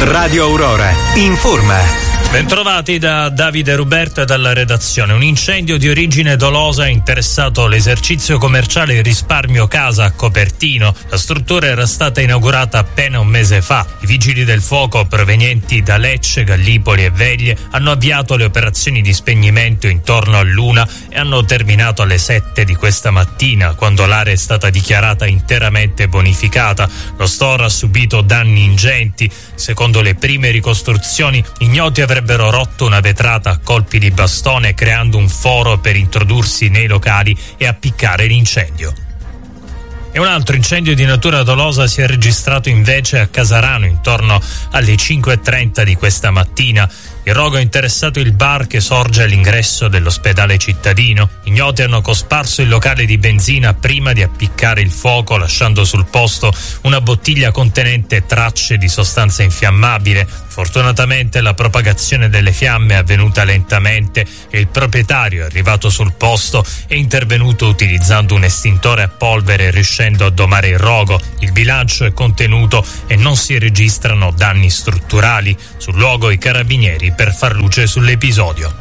Radio Aurora informa. Bentrovati da Davide Ruberto e dalla redazione. Un incendio di origine dolosa ha interessato l'esercizio commerciale Risparmio Casa a Copertino. La struttura era stata inaugurata appena un mese fa. I vigili del fuoco provenienti da Lecce, Gallipoli e Veglie hanno avviato le operazioni di spegnimento intorno all'1 e hanno terminato alle 7 di questa mattina, quando l'area è stata dichiarata interamente bonificata. Lo store ha subito danni ingenti. Secondo le prime ricostruzioni, ignoti avrebbero rotto una vetrata a colpi di bastone, creando un foro per introdursi nei locali e appiccare l'incendio. E un altro incendio di natura dolosa si è registrato invece a Casarano intorno alle 5:30 di questa mattina. Il rogo ha interessato il bar che sorge all'ingresso dell'ospedale cittadino. Ignoti hanno cosparso il locale di benzina prima di appiccare il fuoco, lasciando sul posto una bottiglia contenente tracce di sostanza infiammabile. Fortunatamente la propagazione delle fiamme è avvenuta lentamente e il proprietario, arrivato sul posto, è intervenuto utilizzando un estintore a polvere, riuscendo a domare il rogo. Il bilancio è contenuto e non si registrano danni strutturali. Sul luogo i carabinieri per far luce sull'episodio.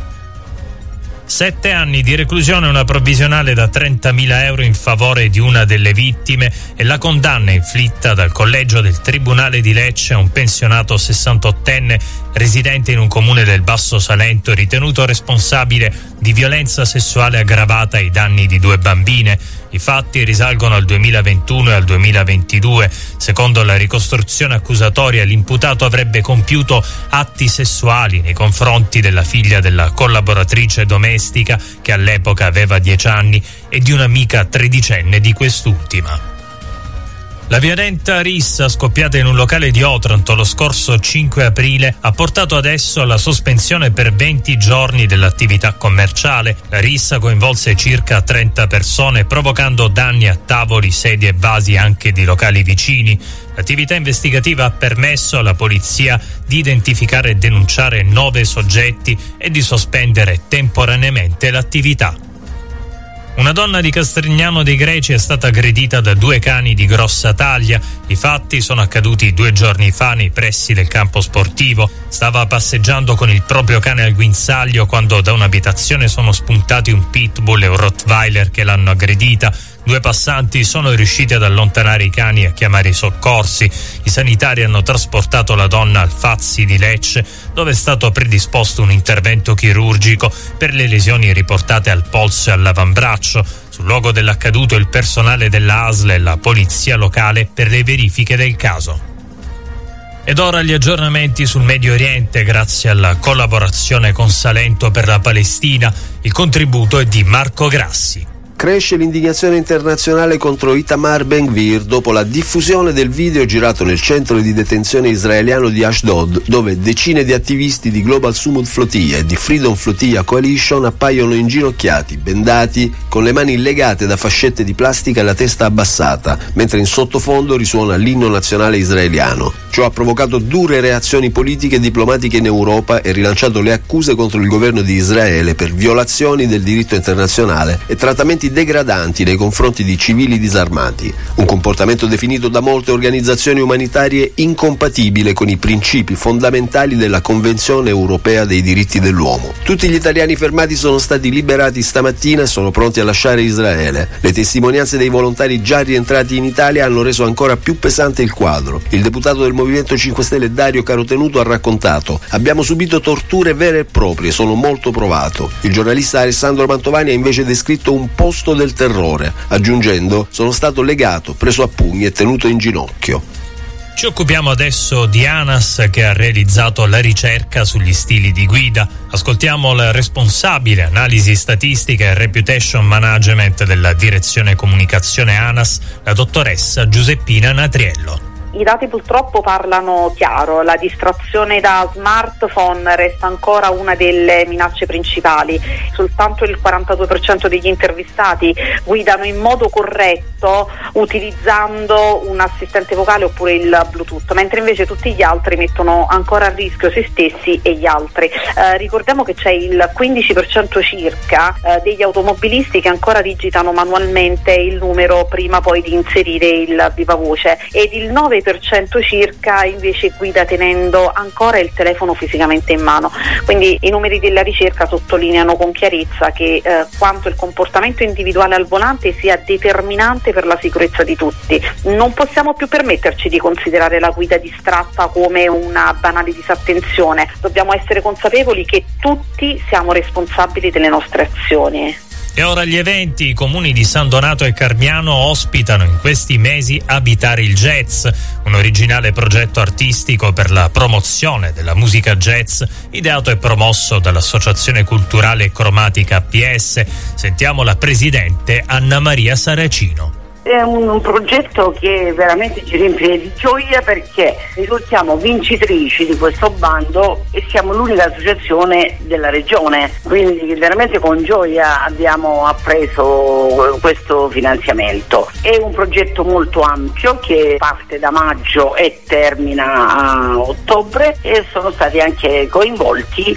7 anni di reclusione e una provvisionale da 30.000 euro in favore di una delle vittime e la condanna inflitta dal collegio del Tribunale di Lecce a un pensionato 68enne residente in un comune del Basso Salento, ritenuto responsabile di violenza sessuale aggravata ai danni di 2 bambine. I fatti risalgono al 2021 e al 2022. Secondo la ricostruzione accusatoria, l'imputato avrebbe compiuto atti sessuali nei confronti della figlia della collaboratrice domestica, che all'epoca aveva 10 anni, e di un'amica tredicenne di quest'ultima. La violenta rissa scoppiata in un locale di Otranto lo scorso 5 aprile ha portato adesso alla sospensione per 20 giorni dell'attività commerciale. La rissa coinvolse circa 30 persone, provocando danni a tavoli, sedie e vasi anche di locali vicini. L'attività investigativa ha permesso alla polizia di identificare e denunciare 9 soggetti e di sospendere temporaneamente l'attività. Una donna di Castrignano dei Greci è stata aggredita da 2 cani di grossa taglia. I fatti sono accaduti 2 giorni fa nei pressi del campo sportivo. Stava passeggiando con il proprio cane al guinzaglio quando da un'abitazione sono spuntati un pitbull e un rottweiler che l'hanno aggredita. 2 passanti sono riusciti ad allontanare i cani e a chiamare i soccorsi. I sanitari hanno trasportato la donna al Fazzi di Lecce, dove è stato predisposto un intervento chirurgico per le lesioni riportate al polso e all'avambraccio. Sul luogo dell'accaduto il personale della ASL e la polizia locale per le verifiche del caso. Ed ora gli aggiornamenti sul Medio Oriente grazie alla collaborazione con Salento per la Palestina. Il contributo è di Marco Grassi. Cresce l'indignazione internazionale contro Itamar Ben-Gvir dopo la diffusione del video girato nel centro di detenzione israeliano di Ashdod, dove decine di attivisti di Global Summit Flotilla e di Freedom Flotilla Coalition appaiono inginocchiati, bendati, con le mani legate da fascette di plastica e la testa abbassata, mentre in sottofondo risuona l'inno nazionale israeliano. Ciò ha provocato dure reazioni politiche e diplomatiche in Europa e rilanciato le accuse contro il governo di Israele per violazioni del diritto internazionale e trattamenti degradanti nei confronti di civili disarmati, un comportamento definito da molte organizzazioni umanitarie incompatibile con i principi fondamentali della Convenzione Europea dei Diritti dell'Uomo. Tutti gli italiani fermati sono stati liberati stamattina e sono pronti a lasciare Israele. Le testimonianze dei volontari già rientrati in Italia hanno reso ancora più pesante il quadro. Il deputato del Movimento 5 Stelle Dario Carotenuto ha raccontato: abbiamo subito torture vere e proprie, sono molto provato. Il giornalista Alessandro Mantovani ha invece descritto un posto del terrore, aggiungendo: sono stato legato, preso a pugni e tenuto in ginocchio. Ci occupiamo adesso di ANAS, che ha realizzato la ricerca sugli stili di guida. Ascoltiamo la responsabile analisi statistica e reputation management della direzione comunicazione ANAS, la dottoressa Giuseppina Natriello. I dati purtroppo parlano chiaro, la distrazione da smartphone resta ancora una delle minacce principali. Soltanto il 42% degli intervistati guidano in modo corretto utilizzando un assistente vocale oppure il Bluetooth, mentre invece tutti gli altri mettono ancora a rischio se stessi e gli altri. Ricordiamo che c'è il 15% circa degli automobilisti che ancora digitano manualmente il numero prima poi di inserire il vivavoce ed il 9% 96% circa invece guida tenendo ancora il telefono fisicamente in mano. Quindi i numeri della ricerca sottolineano con chiarezza che quanto il comportamento individuale al volante sia determinante per la sicurezza di tutti. Non possiamo più permetterci di considerare la guida distratta come una banale disattenzione. Dobbiamo essere consapevoli che tutti siamo responsabili delle nostre azioni. E ora gli eventi. I comuni di San Donato e Carmiano ospitano in questi mesi Abitare il Jazz, un originale progetto artistico per la promozione della musica jazz, ideato e promosso dall'Associazione Culturale Cromatica PS. Sentiamo la presidente Anna Maria Saracino. È un progetto che veramente ci riempie di gioia, perché risultiamo vincitrici di questo bando e siamo l'unica associazione della regione, quindi veramente con gioia abbiamo appreso questo finanziamento. È un progetto molto ampio che parte da maggio e termina a ottobre, e sono stati anche coinvolti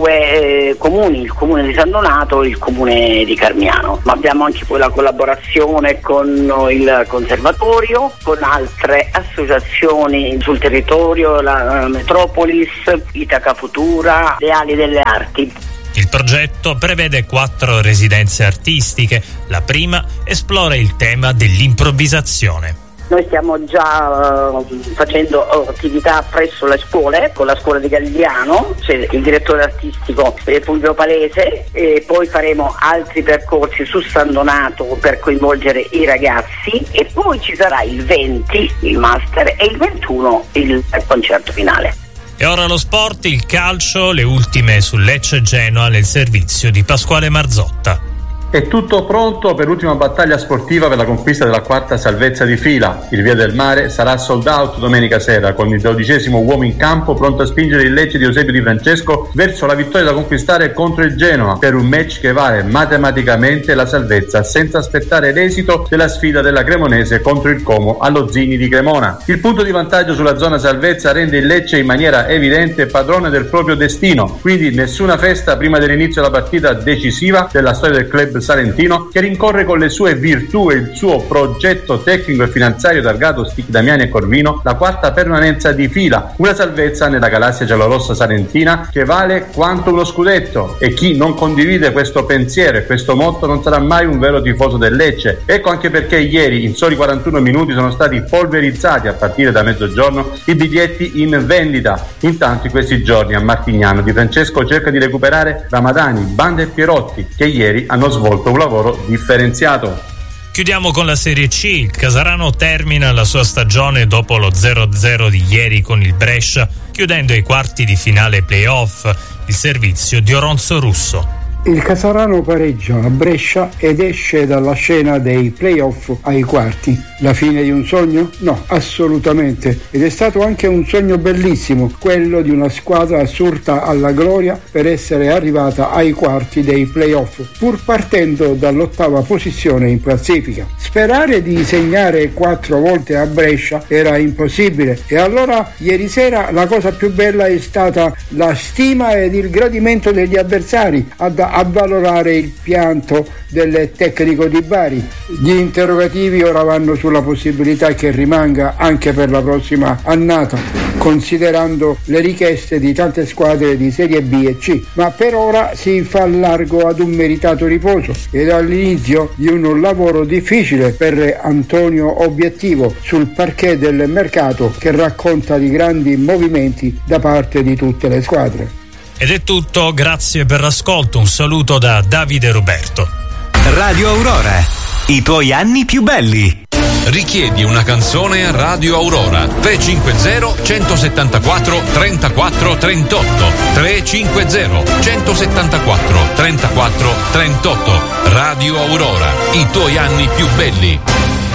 due comuni, il comune di San Donato e il comune di Carmiano, ma abbiamo anche poi la collaborazione con il conservatorio, con altre associazioni sul territorio, la Metropolis, Itaca Futura, le Ali delle Arti. Il progetto prevede 4 residenze artistiche. La prima esplora il tema dell'improvvisazione. Noi stiamo già facendo attività presso le scuole, con la scuola di Galliano, c'è il direttore artistico Fulvio Palese, e poi faremo altri percorsi su San Donato per coinvolgere i ragazzi, e poi ci sarà il 20 il master e il 21 il concerto finale. E ora lo sport, il calcio, le ultime su Lecce Genoa nel servizio di Pasquale Marzotta. È tutto pronto per l'ultima battaglia sportiva per la conquista della 4ª salvezza di fila. Il Via del Mare sarà sold out domenica sera, con il 12° uomo in campo pronto a spingere il Lecce di Eusebio Di Francesco verso la vittoria da conquistare contro il Genoa, per un match che vale matematicamente la salvezza, senza aspettare l'esito della sfida della Cremonese contro il Como allo Zini di Cremona. Il punto di vantaggio sulla zona salvezza rende il Lecce in maniera evidente padrone del proprio destino, quindi nessuna festa prima dell'inizio della partita decisiva della storia del club salentino, che rincorre con le sue virtù e il suo progetto tecnico e finanziario targato Stick Damiani e Corvino la 4ª permanenza di fila, una salvezza nella galassia giallorossa salentina che vale quanto uno scudetto, e chi non condivide questo pensiero e questo motto non sarà mai un vero tifoso del Lecce. Ecco anche perché ieri in soli 41 minuti sono stati polverizzati a partire da mezzogiorno i biglietti in vendita. Intanto in questi giorni a Martignano Di Francesco cerca di recuperare Ramadani, Banda e Pierotti, che ieri hanno svolto un lavoro differenziato. Chiudiamo con la Serie C. Il Casarano termina la sua stagione dopo lo 0-0 di ieri con il Brescia, chiudendo i quarti di finale playoff. Il servizio di Oronzo Russo. Il Casarano pareggia a Brescia ed esce dalla scena dei playoff ai quarti. La fine di un sogno? No, assolutamente. Ed è stato anche un sogno bellissimo, quello di una squadra assurta alla gloria per essere arrivata ai quarti dei playoff, pur partendo dall'8ª posizione in classifica. Sperare di segnare 4 volte a Brescia era impossibile, e allora ieri sera la cosa più bella è stata la stima ed il gradimento degli avversari ad avvalorare il pianto del tecnico di Bari. Gli interrogativi ora vanno sulla possibilità che rimanga anche per la prossima annata, considerando le richieste di tante squadre di Serie B e C, ma per ora si fa largo ad un meritato riposo ed all'inizio di un lavoro difficile per Antonio Obiettivo sul parquet del mercato, che racconta di grandi movimenti da parte di tutte le squadre. Ed è tutto, grazie per l'ascolto, un saluto da Davide Roberto. Radio Aurora, i tuoi anni più belli. Richiedi una canzone a Radio Aurora 350 174 34 38 350 174 34 38. Radio Aurora, i tuoi anni più belli.